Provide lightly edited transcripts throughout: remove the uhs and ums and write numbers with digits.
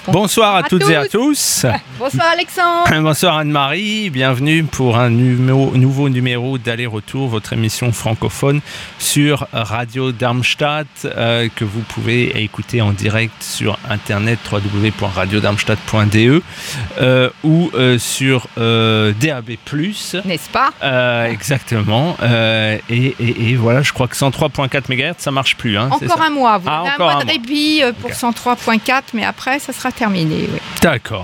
Bonsoir à toutes et à tous. Bonsoir Alexandre. Bonsoir Anne-Marie. Bienvenue pour un nouveau numéro d'Aller-Retour, votre émission francophone sur Radio Darmstadt que vous pouvez écouter en direct sur internet www.radiodarmstadt.de ou sur DAB+. N'est-ce pas? Exactement. Et voilà, je crois que 103.4 MHz, ça marche plus. Hein, encore un mois. Vous avez un mois de répit pour okay. 103.4, mais après, ça sera terminé. Oui. D'accord.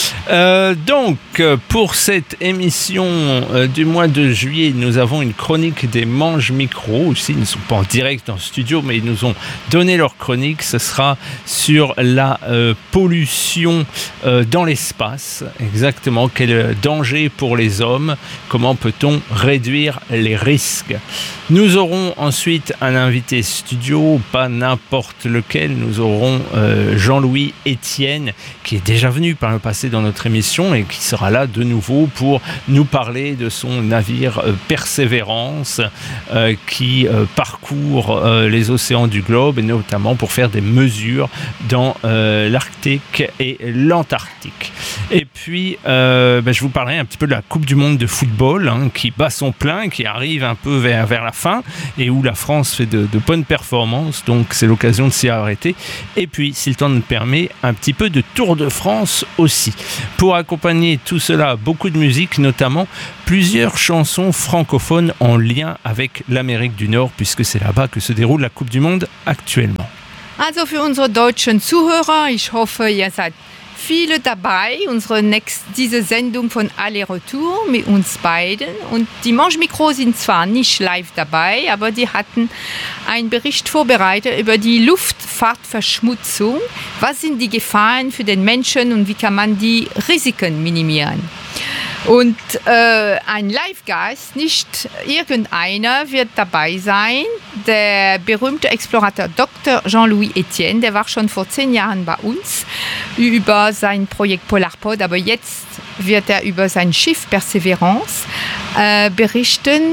Donc, pour cette émission du mois de juillet, nous avons une chronique des Manges Micro. Aussi, ils ne sont pas en direct en studio, mais ils nous ont donné leur chronique. Ce sera sur la pollution dans l'espace. Exactement. Quel danger pour les hommes? Comment peut-on réduire les risques? Nous aurons ensuite un invité studio, pas n'importe lequel. Nous aurons Jean-Louis Etienne, qui est déjà venu par le passé dans notre émission et qui sera là de nouveau pour nous parler de son navire Persévérance qui parcourt les océans du globe et notamment pour faire des mesures dans l'Arctique et l'Antarctique. Et puis, je vous parlerai un petit peu de la Coupe du Monde de football qui bat son plein, qui arrive un peu vers la fin et où la France fait de bonnes performances, donc c'est l'occasion de s'y arrêter. Et puis, si le temps nous permet, un petit peu de Tour de France aussi. Pour accompagner tout cela, beaucoup de musique, notamment plusieurs chansons francophones en lien avec l'Amérique du Nord, puisque c'est là-bas que se déroule la Coupe du Monde actuellement. Also für unsere deutschen Zuhörer, ich hoffe, ihr seid viele dabei, diese Sendung von Aller-Retour mit uns beiden. Und die Manges Micro sind zwar nicht live dabei, aber die hatten einen Bericht vorbereitet über die Luftfahrtverschmutzung. Was sind die Gefahren für den Menschen und wie kann man die Risiken minimieren? Und ein Live-Gast, nicht irgendeiner, wird dabei sein. Der berühmte Explorator Dr. Jean-Louis Etienne, der war schon vor 10 Jahren bei uns über sein Projekt Polarpod, aber jetzt wird er über sein Schiff Perseverance berichten,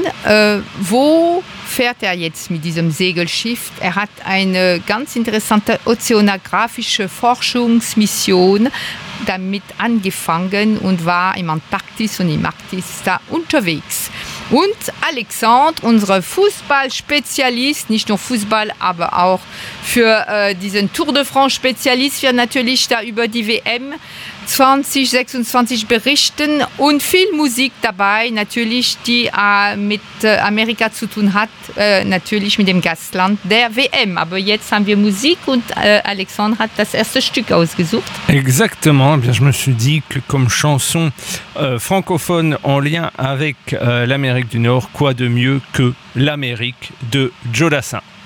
wo fährt er jetzt mit diesem Segelschiff. Er hat eine ganz interessante ozeanografische Forschungsmission damit angefangen und war im Antarktis und im Arktis da unterwegs. Und Alexandre, unser Fußballspezialist, nicht nur Fußball, aber auch für diesen Tour de France Spezialist, wird natürlich da über die WM 2026 berichten und viel Musik dabei, natürlich, die mit Amerika zu tun hat, natürlich mit dem Gastland der WM. Aber jetzt haben wir Musik und Alexandre hat das erste Stück ausgesucht. Exactement. Eh bien, je me suis dit que comme chanson francophone en lien avec l'Amérique du Nord, quoi de mieux que l'Amérique de Joe Dassin.